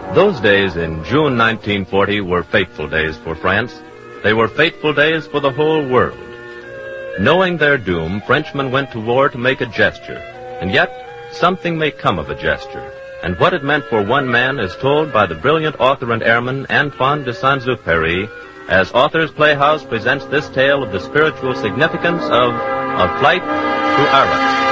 Those days in June 1940 were fateful days for France. They were fateful days for the whole world. Knowing their doom, Frenchmen went to war to make a gesture. And yet, something may come of a gesture. And what it meant for one man is told by the brilliant author and airman Antoine de Saint-Exupéry as Authors Playhouse presents this tale of the spiritual significance of A Flight to Arras.